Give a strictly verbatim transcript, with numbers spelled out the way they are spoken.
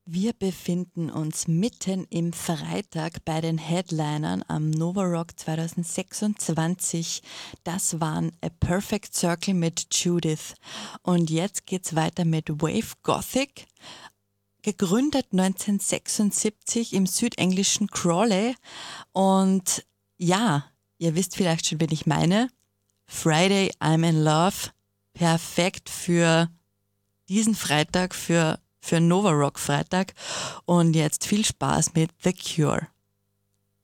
Wir befinden uns mitten im Freitag bei den Headlinern am Nova Rock zwanzig sechsundzwanzig. Das waren A Perfect Circle mit Judith. Und jetzt geht's weiter mit Wave Gothic, gegründet neunzehnhundertsechsundsiebzig im südenglischen Crawley. Und ja, ihr wisst vielleicht schon, wen ich meine. Friday, I'm in Love. Perfekt für diesen Freitag, für für Nova Rock Freitag. Und jetzt viel Spaß mit The Cure.